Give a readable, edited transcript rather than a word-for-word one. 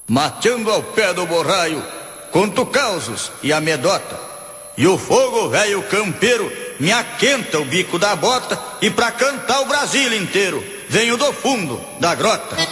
mateando ao pé do borraio, conto causos e amedota. E o fogo velho campeiro me aquenta o bico da bota, e pra cantar o Brasil inteiro venho do fundo da grota.